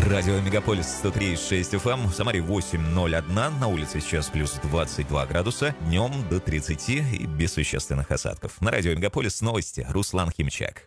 Радио Мегаполис 103,6 FM. В Самаре 8:01. На улице сейчас плюс 22 градуса. Днем до 30 и без существенных осадков. На радио Мегаполис новости. Руслан Химчак.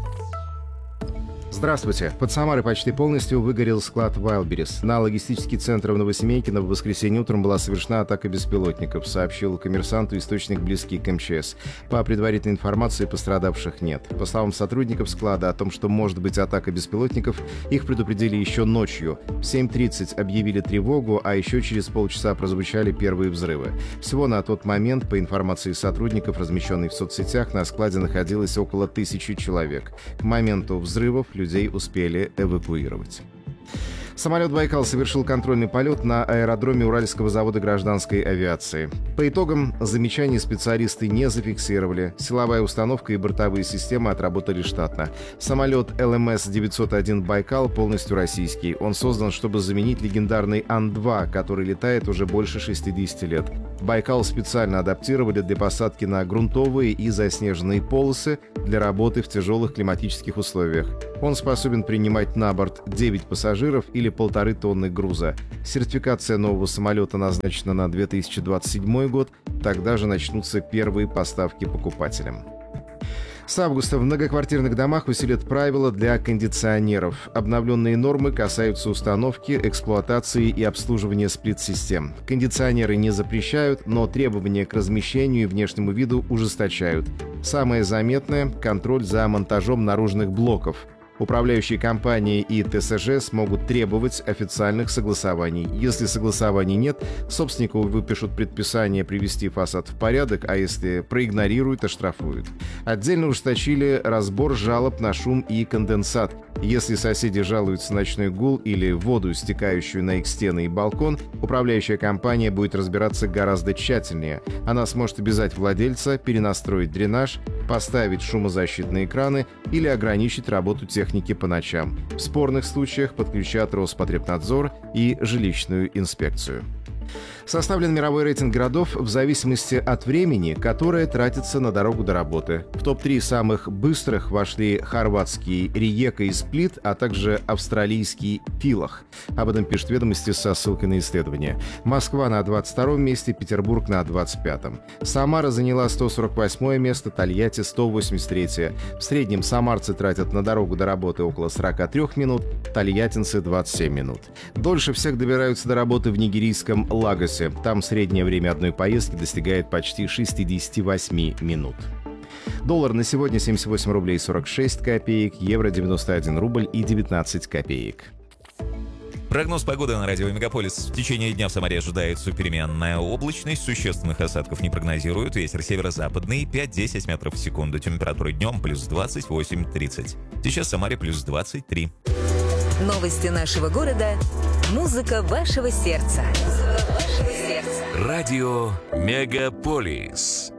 Здравствуйте. Под Самарой почти полностью выгорел склад Wildberries. На логистический центр в Новосемейкино в воскресенье утром была совершена атака беспилотников, сообщил коммерсанту источник, близкий к МЧС. По предварительной информации, пострадавших нет. По словам сотрудников склада о том, что может быть атака беспилотников, их предупредили еще ночью. В 7:30 объявили тревогу, а еще через полчаса прозвучали первые взрывы. Всего на тот момент, по информации сотрудников, размещенной в соцсетях, на складе находилось около 1000 человек. К моменту взрывов людей успели эвакуировать. Самолет «Байкал» совершил контрольный полет на аэродроме Уральского завода гражданской авиации. По итогам замечаний специалисты не зафиксировали. Силовая установка и бортовые системы отработали штатно. Самолет ЛМС-901 «Байкал» полностью российский. Он создан, чтобы заменить легендарный Ан-2, который летает уже больше 60 лет. «Байкал» специально адаптировали для посадки на грунтовые и заснеженные полосы для работы в тяжелых климатических условиях. Он способен принимать на борт 9 пассажиров или 1,5 тонны груза. Сертификация нового самолета назначена на 2027 год. Тогда же начнутся первые поставки покупателям. С августа в многоквартирных домах усилят правила для кондиционеров. Обновленные нормы касаются установки, эксплуатации и обслуживания сплит-систем. Кондиционеры не запрещают, но требования к размещению и внешнему виду ужесточают. Самое заметное – контроль за монтажом наружных блоков. Управляющие компании и ТСЖ смогут требовать официальных согласований. Если согласований нет, собственнику выпишут предписание привести фасад в порядок, а если проигнорируют, оштрафуют. Отдельно ужесточили разбор жалоб на шум и конденсат. Если соседи жалуются на ночной гул или воду, стекающую на их стены и балкон, управляющая компания будет разбираться гораздо тщательнее. Она сможет обязать владельца перенастроить дренаж, поставить шумозащитные экраны или ограничить работу техники по ночам. В спорных случаях подключат Роспотребнадзор и жилищную инспекцию. Составлен мировой рейтинг городов в зависимости от времени, которое тратится на дорогу до работы. В топ-3 самых быстрых вошли хорватский Риека и Сплит, а также австралийский Пилах. Об этом пишет «Ведомости» со ссылкой на исследование. Москва на 22-м месте, Петербург на 25-м. Самара заняла 148-е место, Тольятти — 183-е. В среднем самарцы тратят на дорогу до работы около 43 минут, тольяттинцы — 27 минут. Дольше всех добираются до работы в нигерийском Лагосе. Там среднее время одной поездки достигает почти 68 минут. Доллар на сегодня 78 рублей 46 копеек, евро 91 рубль и 19 копеек. Прогноз погоды на радио Мегаполис. В течение дня в Самаре ожидается переменная облачность. Существенных осадков не прогнозируют. Ветер северо-западный 5-10 метров в секунду. Температура днем плюс 28-30. Сейчас в Самаре плюс 23. Новости нашего города. Музыка вашего сердца. Радио Мегаполис.